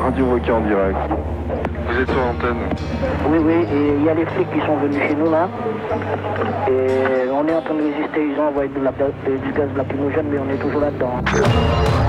Radio Woki en direct. Vous êtes sur l'antenne. Oui, et il y a les flics qui sont venus chez nous là. Et on est en train de résister, ils ont envoyé du gaz lacrymogène, mais on est toujours là-dedans.